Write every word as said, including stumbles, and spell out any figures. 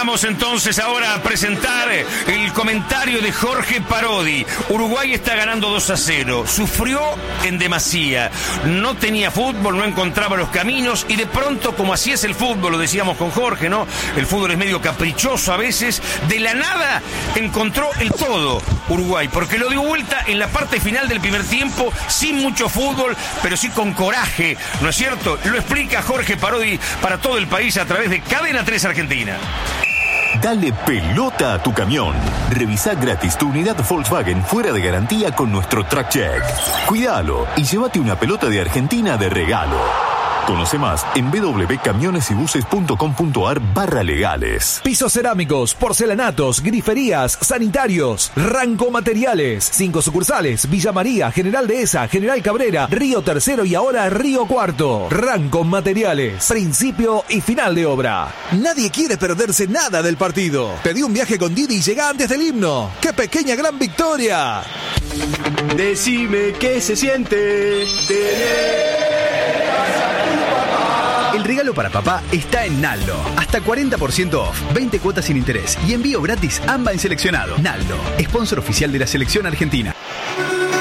Vamos entonces ahora a presentar el comentario de Jorge Parodi. Uruguay está ganando dos a cero. Sufrió en demasía. No tenía fútbol, no encontraba los caminos y de pronto, como así es el fútbol, lo decíamos con Jorge, ¿no? El fútbol es medio caprichoso a veces. De la nada encontró el todo Uruguay, porque lo dio vuelta en la parte final del primer tiempo, sin mucho fútbol, pero sí con coraje, ¿no es cierto? Lo explica Jorge Parodi para todo el país a través de Cadena tres Argentina. Dale pelota a tu camión. Revisá gratis tu unidad Volkswagen fuera de garantía con nuestro Track Check. Cuídalo y llévate una pelota de Argentina de regalo. Conoce más en w w w punto camiones y buses punto com punto a r barra legales. Pisos cerámicos, porcelanatos, griferías, sanitarios. Ranco Materiales. Cinco sucursales: Villa María, General Dehesa, General Cabrera, Río Tercero y ahora Río Cuarto. Ranco Materiales. Principio y final de obra. Nadie quiere perderse nada del partido. Pedí un viaje con Didi y llega antes del himno. ¡Qué pequeña gran victoria! Decime qué se siente tener. El regalo para papá está en Naldo. Hasta cuarenta por ciento off, veinte cuotas sin interés y envío gratis A M B A en seleccionado. Naldo, sponsor oficial de la selección argentina.